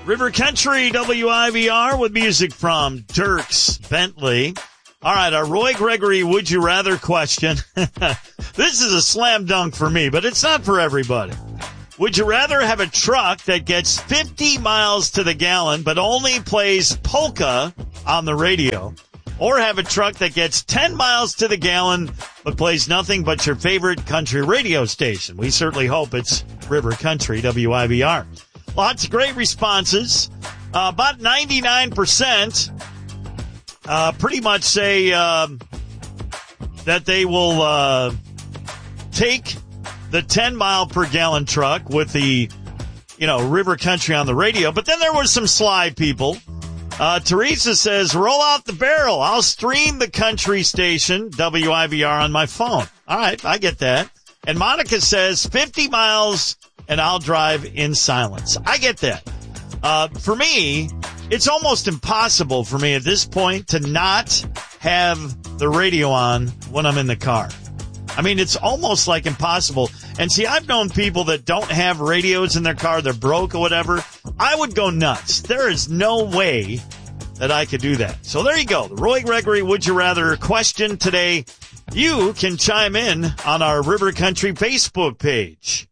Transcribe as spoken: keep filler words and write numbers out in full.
River Country W I V R with music from Dierks Bentley. All right, our Roy Gregory Would You Rather question. This is a slam dunk for me, but it's not for everybody. Would you rather have a truck that gets fifty miles to the gallon but only plays polka on the radio, or have a truck that gets ten miles to the gallon but plays nothing but your favorite country radio station? We certainly hope it's River Country W I V R. Lots of great responses. Uh, about ninety-nine percent uh, pretty much say uh, that they will uh, take the ten mile per gallon truck with the, you know, River Country on the radio. But then there were some sly people. Uh, Teresa says, roll out the barrel. I'll stream the country station W I V R on my phone. All right, I get that. And Monica says fifty miles and I'll drive in silence. I get that. Uh, for me, it's almost impossible for me at this point to not have the radio on when I'm in the car. I mean, it's almost like impossible. And see, I've known people that don't have radios in their car, they're broke or whatever. I would go nuts. There is no way that I could do that. So there you go. The Roy Gregory Would You Rather question today. You can chime in on our River Country Facebook page.